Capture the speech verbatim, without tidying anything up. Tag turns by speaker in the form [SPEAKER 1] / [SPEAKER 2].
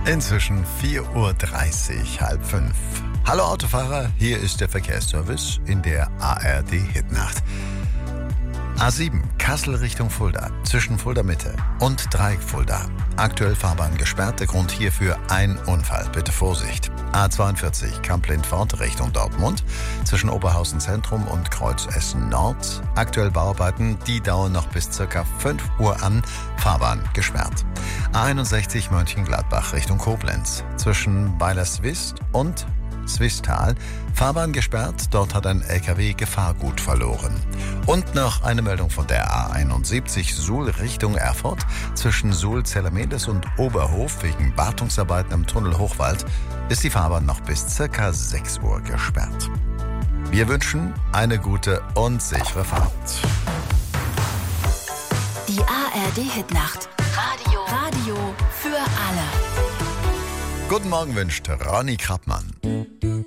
[SPEAKER 1] Inzwischen vier Uhr dreißig, halb fünf. Hallo Autofahrer, hier ist der Verkehrsservice in der A R D-Hitnacht. A sieben, Kassel Richtung Fulda, zwischen Fulda Mitte und Dreieck Fulda. Aktuell Fahrbahn gesperrt, der Grund hierfür ein Unfall. Bitte Vorsicht. A zweiundvierzig, Kamp-Lindfort Richtung Dortmund, zwischen Oberhausen Zentrum und Kreuz Essen Nord. Aktuell Bauarbeiten, die dauern noch bis ca. fünf Uhr an. Fahrbahn gesperrt. A einundsechzig, Mönchengladbach Richtung Koblenz, zwischen Weilerswist und Swisttal. Fahrbahn gesperrt, dort hat ein L K W Gefahrgut verloren. Und noch eine Meldung von der A einundsiebzig Suhl Richtung Erfurt, zwischen Suhl, Zellermedes und Oberhof wegen Wartungsarbeiten im Tunnel Hochwald ist die Fahrbahn noch bis ca. sechs Uhr gesperrt. Wir wünschen eine gute und sichere Fahrt.
[SPEAKER 2] Die A R D-Hitnacht. Radio. Radio für alle.
[SPEAKER 1] Guten Morgen wünscht Ronny Krappmann.